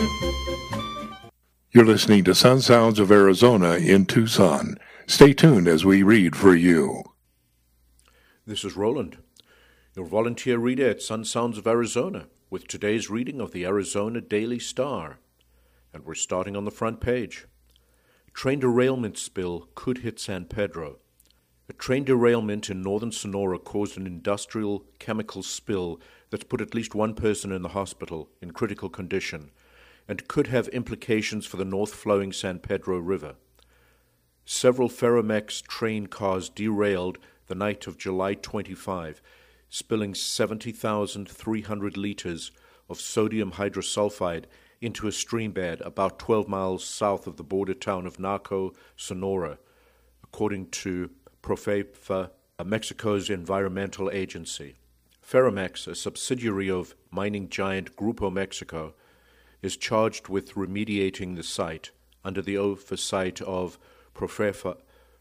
You're listening to Sun Sounds of Arizona in Tucson. Stay tuned as we read for you. This is Roland, your volunteer reader at Sun Sounds of Arizona, with today's reading of the Arizona Daily Star. And we're starting on the front page. Train derailment spill could hit San Pedro. A train derailment in northern Sonora caused an industrial chemical spill that's put at least one person in the hospital in critical condition and could have implications for the north-flowing San Pedro River. Several Ferromex train cars derailed the night of July 25, spilling 70,300 liters of sodium hydrosulfide into a stream bed about 12 miles south of the border town of Naco, Sonora, according to Profepa, Mexico's environmental agency. Ferromex, a subsidiary of mining giant Grupo Mexico, is charged with remediating the site under the oversight of Profepa,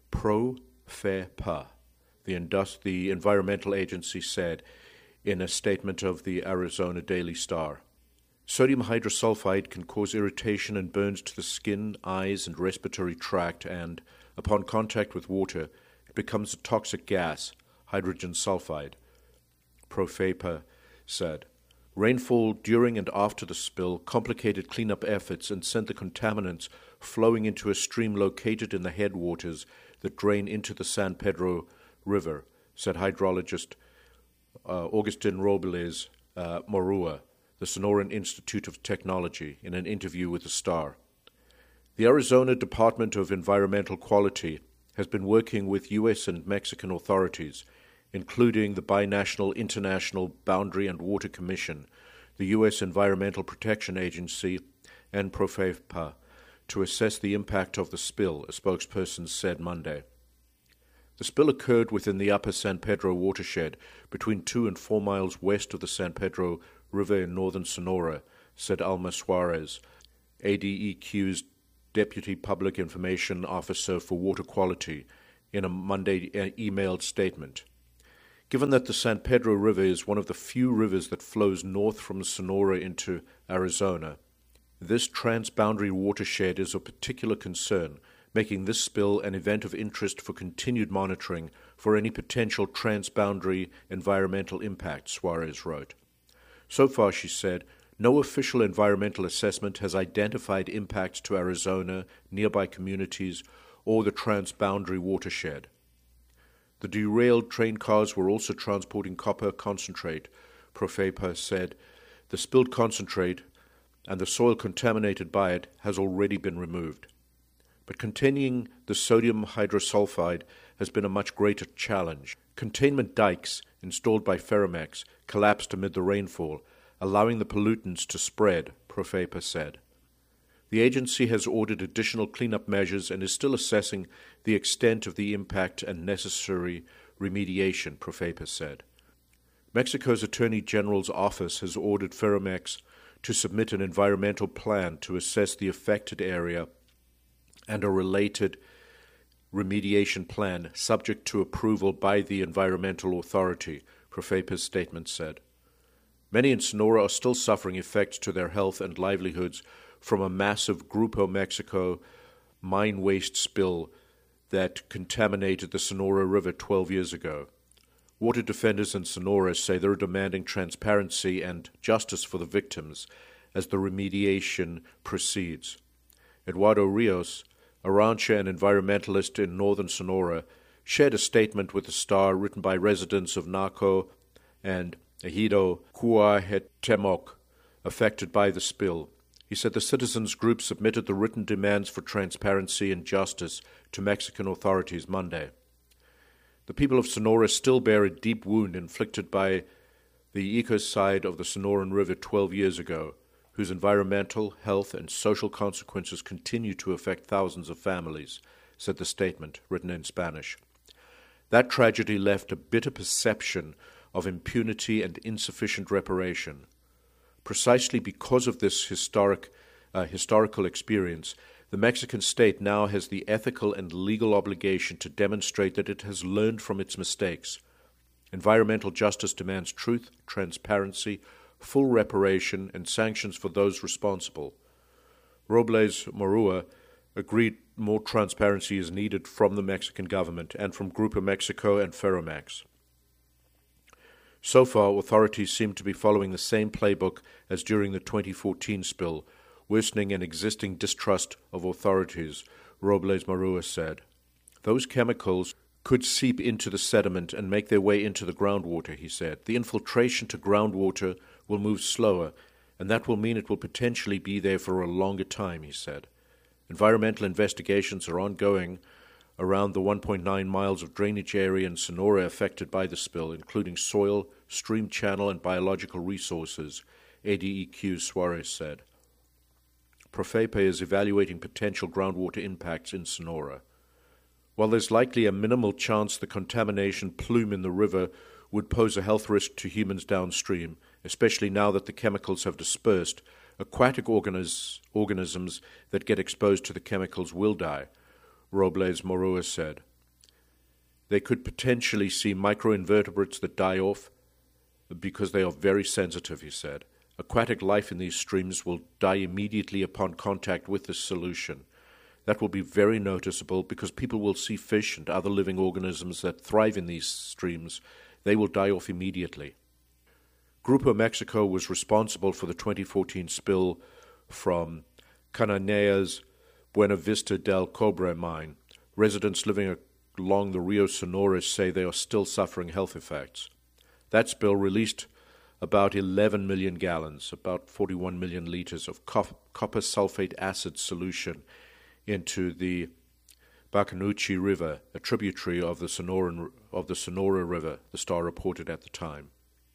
the environmental agency said in a statement of the Arizona Daily Star. Sodium hydrosulfide can cause irritation and burns to the skin, eyes, and respiratory tract, and, upon contact with water, it becomes a toxic gas, hydrogen sulfide, Profepa said. Rainfall during and after the spill complicated cleanup efforts and sent the contaminants flowing into a stream located in the headwaters that drain into the San Pedro River, said hydrologist Augustin Robles Morua, the Sonoran Institute of Technology, in an interview with the Star. The Arizona Department of Environmental Quality has been working with U.S. and Mexican authorities, including the Binational International Boundary and Water Commission, the U.S. Environmental Protection Agency, and Profepa, to assess the impact of the spill, a spokesperson said Monday. The spill occurred within the upper San Pedro watershed, between 2 and 4 miles west of the San Pedro River in northern Sonora, said Alma Suarez, ADEQ's Deputy Public Information Officer for Water Quality, in a Monday emailed statement. Given that the San Pedro River is one of the few rivers that flows north from Sonora into Arizona, this transboundary watershed is of particular concern, making this spill an event of interest for continued monitoring for any potential transboundary environmental impact, Suarez wrote. So far, she said, no official environmental assessment has identified impacts to Arizona, nearby communities, or the transboundary watershed. The derailed train cars were also transporting copper concentrate, Profepa said. The spilled concentrate and the soil contaminated by it has already been removed. But containing the sodium hydrosulfide has been a much greater challenge. Containment dikes installed by Ferromex collapsed amid the rainfall, allowing the pollutants to spread, Profepa said. The agency has ordered additional cleanup measures and is still assessing the extent of the impact and necessary remediation, Profepa said. Mexico's Attorney General's office has ordered Ferromex to submit an environmental plan to assess the affected area and a related remediation plan subject to approval by the environmental authority, Profepa's statement said. Many in Sonora are still suffering effects to their health and livelihoods from a massive Grupo Mexico mine waste spill that contaminated the Sonora River 12 years ago. Water defenders in Sonora say they're demanding transparency and justice for the victims as the remediation proceeds. Eduardo Rios, a rancher and environmentalist in northern Sonora, shared a statement with the Star written by residents of Naco and Ejido Cuauhtemoc affected by the spill. He said the citizens' group submitted the written demands for transparency and justice to Mexican authorities Monday. The people of Sonora still bear a deep wound inflicted by the ecocide of the Sonoran River 12 years ago, whose environmental, health, and social consequences continue to affect thousands of families, said the statement, written in Spanish. That tragedy left a bitter perception of impunity and insufficient reparation. Precisely because of this historical experience, the Mexican state now has the ethical and legal obligation to demonstrate that it has learned from its mistakes. Environmental justice demands truth, transparency, full reparation, and sanctions for those responsible, Robles Morua agreed more transparency is needed from the Mexican government and from Grupo Mexico and Ferromex. So far, authorities seem to be following the same playbook as during the 2014 spill, worsening an existing distrust of authorities, Robles Morua said. Those chemicals could seep into the sediment and make their way into the groundwater, he said. The infiltration to groundwater will move slower, and that will mean it will potentially be there for a longer time, he said. Environmental investigations are ongoing around the 1.9 miles of drainage area in Sonora affected by the spill, including soil, stream channel, and biological resources, ADEQ Suarez said. Profepa is evaluating potential groundwater impacts in Sonora. While there's likely a minimal chance the contamination plume in the river would pose a health risk to humans downstream, especially now that the chemicals have dispersed, aquatic organisms that get exposed to the chemicals will die, Robles Morua said. They could potentially see microinvertebrates that die off because they are very sensitive, he said. Aquatic life in these streams will die immediately upon contact with this solution. That will be very noticeable because people will see fish and other living organisms that thrive in these streams. They will die off immediately. Grupo Mexico was responsible for the 2014 spill from Cananea's Buena Vista del Cobre mine. Residents living along the Rio Sonora say they are still suffering health effects. That spill released about 11 million gallons, about 41 million liters of copper sulfate acid solution into the Bacanuchi River, a tributary of the Sonora River, the Star reported at the time.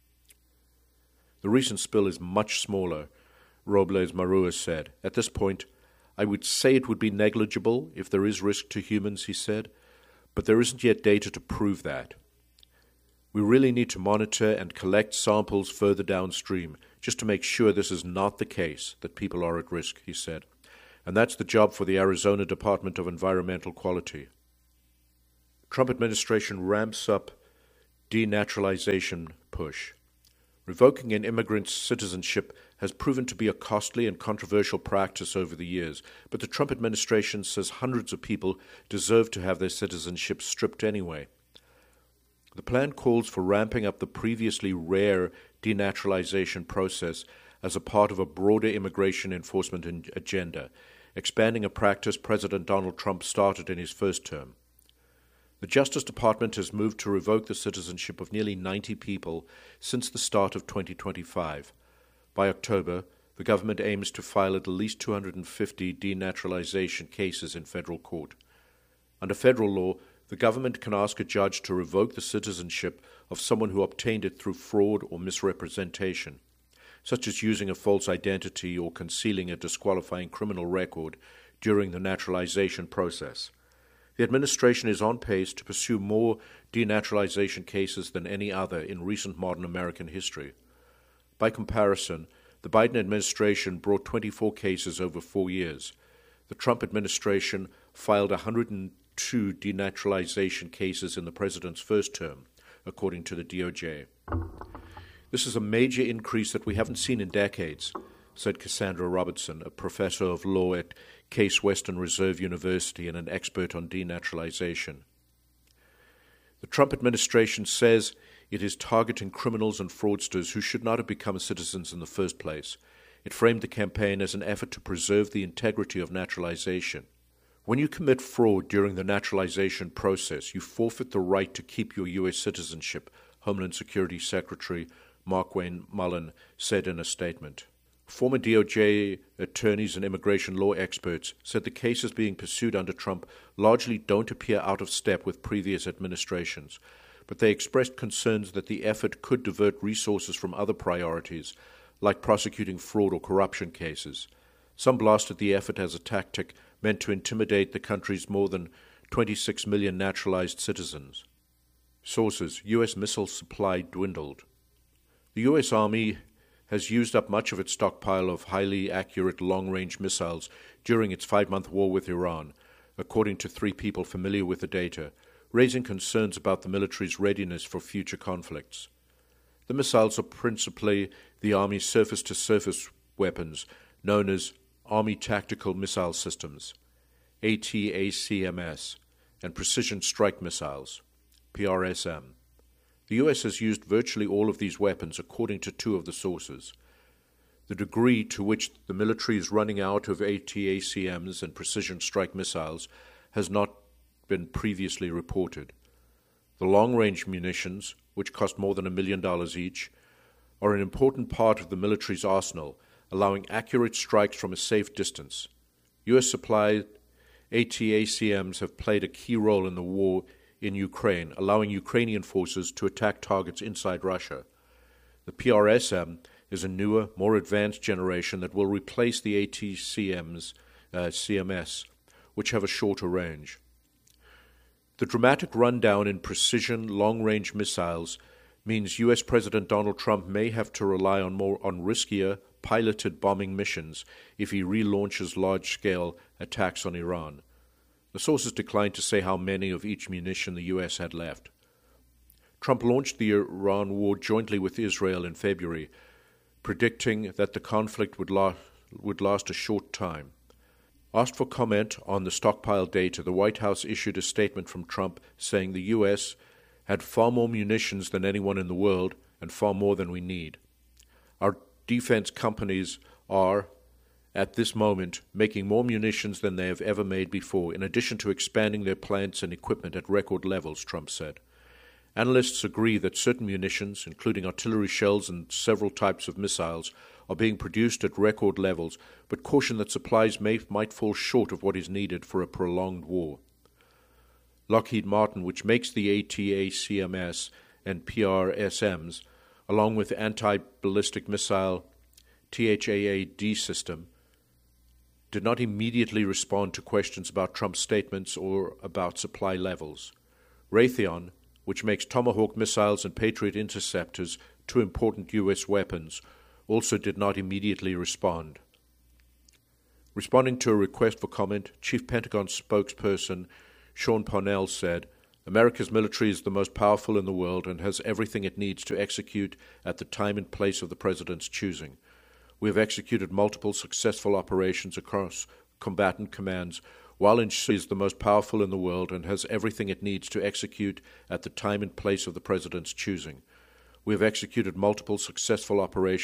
The recent spill is much smaller, Robles Morua said. At this point, I would say it would be negligible if there is risk to humans, he said, but there isn't yet data to prove that. We really need to monitor and collect samples further downstream just to make sure this is not the case, that people are at risk, he said. And that's the job for the Arizona Department of Environmental Quality. Trump administration ramps up denaturalization push. Revoking an immigrant's citizenship has proven to be a costly and controversial practice over the years, but the Trump administration says hundreds of people deserve to have their citizenship stripped anyway. The plan calls for ramping up the previously rare denaturalization process as a part of a broader immigration enforcement agenda, expanding a practice President Donald Trump started in his first term. The Justice Department has moved to revoke the citizenship of nearly 90 people since the start of 2025. By October, the government aims to file at least 250 denaturalization cases in federal court. Under federal law, the government can ask a judge to revoke the citizenship of someone who obtained it through fraud or misrepresentation, such as using a false identity or concealing a disqualifying criminal record during the naturalization process. The administration is on pace to pursue more denaturalization cases than any other in recent modern American history. By comparison, the Biden administration brought 24 cases over 4 years. The Trump administration filed 102 denaturalization cases in the president's first term, according to the DOJ. This is a major increase that we haven't seen in decades, said Cassandra Robertson, a professor of law at Case Western Reserve University and an expert on denaturalization. The Trump administration says it is targeting criminals and fraudsters who should not have become citizens in the first place. It framed the campaign as an effort to preserve the integrity of naturalization. When you commit fraud during the naturalization process, you forfeit the right to keep your U.S. citizenship, Homeland Security Secretary Markwayne Mullin said in a statement. Former DOJ attorneys and immigration law experts said the cases being pursued under Trump largely don't appear out of step with previous administrations, but they expressed concerns that the effort could divert resources from other priorities, like prosecuting fraud or corruption cases. Some blasted the effort as a tactic meant to intimidate the country's more than 26 million naturalized citizens. Sources: U.S. missile supply dwindled. The U.S. Army has used up much of its stockpile of highly accurate long-range missiles during its 5-month war with Iran, according to 3 people familiar with the data, raising concerns about the military's readiness for future conflicts. The missiles are principally the Army's surface-to-surface weapons, known as Army Tactical Missile Systems, ATACMS, and Precision Strike Missiles, PRSM. The U.S. has used virtually all of these weapons according to two of the sources. The degree to which the military is running out of ATACMs and precision strike missiles has not been previously reported. The long-range munitions, which cost more than $1 million each, are an important part of the military's arsenal, allowing accurate strikes from a safe distance. U.S.-supplied ATACMs have played a key role in the war in Ukraine, allowing Ukrainian forces to attack targets inside Russia. The PRSM is a newer, more advanced generation that will replace the ATACMs, CMS, which have a shorter range. The dramatic rundown in precision long-range missiles means U.S. President Donald Trump may have to rely on riskier, piloted bombing missions if he relaunches large-scale attacks on Iran. The sources declined to say how many of each munition the U.S. had left. Trump launched the Iran war jointly with Israel in February, predicting that the conflict would last a short time. Asked for comment on the stockpile data, the White House issued a statement from Trump saying the U.S. had far more munitions than anyone in the world and far more than we need. Our defense companies are, at this moment, making more munitions than they have ever made before, in addition to expanding their plants and equipment at record levels, Trump said. Analysts agree that certain munitions, including artillery shells and several types of missiles, are being produced at record levels, but caution that supplies might fall short of what is needed for a prolonged war. Lockheed Martin, which makes the ATACMS and PRSMs, along with the anti-ballistic missile THAAD system, did not immediately respond to questions about Trump's statements or about supply levels. Raytheon, which makes Tomahawk missiles and Patriot interceptors, two important U.S. weapons, also did not immediately respond. Responding to a request for comment, Chief Pentagon spokesperson Sean Parnell said, "America's military is the most powerful in the world and has everything it needs to execute at the time and place of the President's choosing. We have executed multiple successful operations across combatant commands, while is the most powerful in the world and has everything it needs to execute at the time and place of the President's choosing. We have executed multiple successful operations